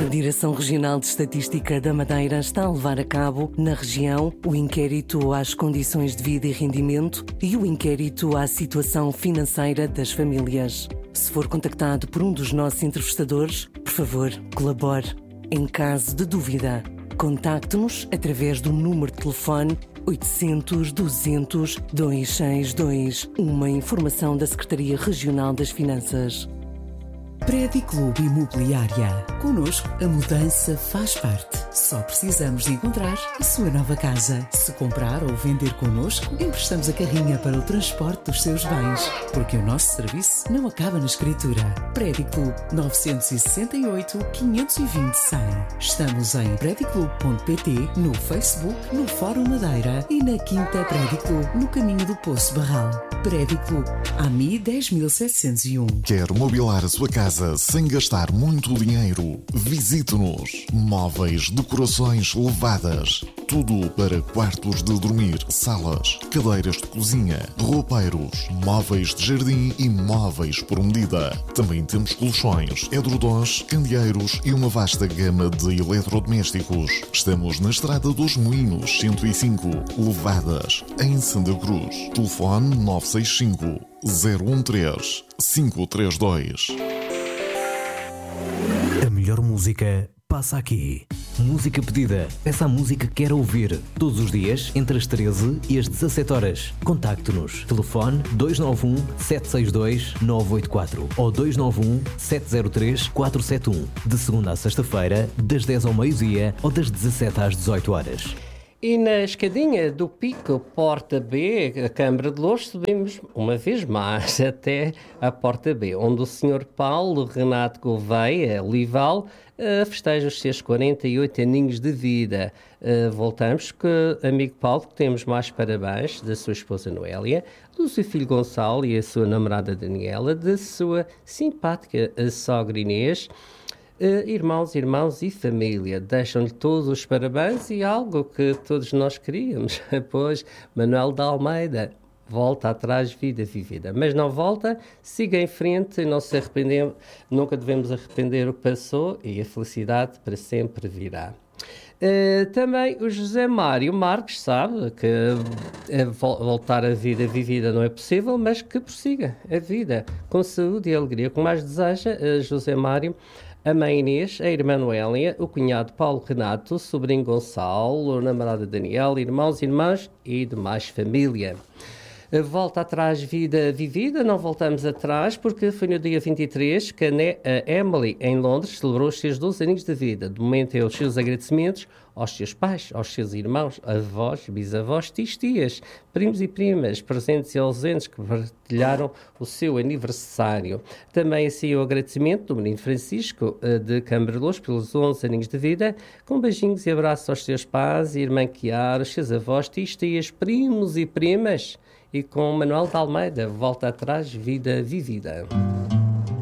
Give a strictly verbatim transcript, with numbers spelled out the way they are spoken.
Direção Regional de Estatística da Madeira está a levar a cabo, na região, o inquérito às condições de vida e rendimento e o inquérito à situação financeira das famílias. Se for contactado por um dos nossos entrevistadores, por favor, colabore. Em caso de dúvida, contacte-nos através do número de telefone oitocentos, duzentos, duzentos e sessenta e dois, uma informação da Secretaria Regional das Finanças. Prédio Clube Imobiliária. Connosco, a mudança faz parte. Só precisamos de encontrar a sua nova casa. Se comprar ou vender connosco, emprestamos a carrinha para o transporte dos seus bens. Porque o nosso serviço não acaba na escritura. Prédio Clube nove seis oito, quinhentos e vinte, cem. Estamos em prédio clube ponto pt, no Facebook, no Fórum Madeira e na Quinta Prédio Clube, no caminho do Poço Barral. Prédio Clube, A M I dez mil setecentos e um. Quer mobilar a sua casa sem gastar muito dinheiro? Visite-nos. Móveis, decorações levadas. Tudo para quartos de dormir, salas, cadeiras de cozinha, roupeiros, móveis de jardim e móveis por medida. Também temos colchões, edredons, candeeiros e uma vasta gama de eletrodomésticos. Estamos na Estrada dos Moinhos, cento e cinco, Levadas, em Santa Cruz. Telefone nove seis cinco, zero um três, cinco três dois. A melhor música passa aqui. Música pedida. Peça a música que quer ouvir. Todos os dias, entre as treze e as dezassete horas. Contacte-nos. Telefone dois nove um, sete seis dois, nove oito quatro ou dois nove um, sete zero três, quatro sete um. De segunda a sexta-feira, das dez ao meio-dia ou das dezassete às dezoito horas. E na escadinha do Pico, Porta B, a Câmara de Louros, subimos uma vez mais até a Porta B, onde o senhor Paulo Renato Gouveia Olival uh, festeja os seus quarenta e oito aninhos de vida. Uh, voltamos com o amigo Paulo, que temos mais parabéns da sua esposa Noélia, do seu filho Gonçalo e a sua namorada Daniela, da sua simpática sogra Inês. Uh, irmãos, irmãos e família, deixam-lhe todos os parabéns e algo que todos nós queríamos. Pois, Manuel de Almeida, volta atrás, vida vivida. Mas não volta, siga em frente e não se arrependemos, nunca devemos arrepender o que passou e a felicidade para sempre virá. Uh, também o José Mário Marques sabe que uh, voltar à vida vivida não é possível, mas que prossiga a vida com saúde e alegria, como mais deseja uh, José Mário, a mãe Inês, a irmã Noélia, o cunhado Paulo Renato, o sobrinho Gonçalo, a namorada Daniel, irmãos, irmãs e demais família. Volta atrás, vida vivida, não voltamos atrás, porque foi no dia vinte e três que a Emily, em Londres, celebrou os seus doze aninhos de vida. De momento é os seus agradecimentos aos seus pais, aos seus irmãos, avós, bisavós, tios, tias, primos e primas, presentes e ausentes que partilharam o seu aniversário. Também assim o agradecimento do menino Francisco de Câmara de Louros pelos onze aninhos de vida, com beijinhos e abraços aos seus pais, irmã Chiara, os seus avós, tios, tias, primos e primas. E com Manuel de Almeida, volta atrás, vida vivida.